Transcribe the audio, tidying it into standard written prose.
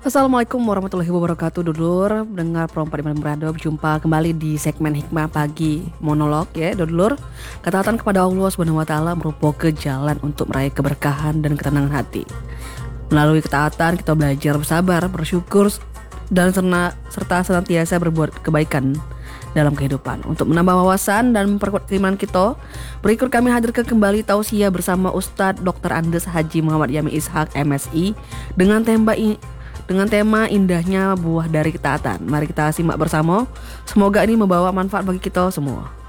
Assalamualaikum warahmatullahi wabarakatuh, dulur dengar perompak di berada. Berjumpa kembali di segmen Hikmah Pagi Monolog ya dulur. Ketaatan kepada Allah Subhanahu wa taala merupakan jalan untuk meraih keberkahan dan ketenangan hati. Melalui ketaatan kita belajar bersabar, bersyukur dan serta senantiasa berbuat kebaikan dalam kehidupan. Untuk menambah wawasan dan memperkuat keimanan kita, berikut kami hadirkan kembali tausiah bersama Ustadz Dr. Andes Haji Muhammad Yami Ishak MSI dengan tema indahnya buah dari ketaatan. Mari kita simak bersama. Semoga ini membawa manfaat bagi kita semua.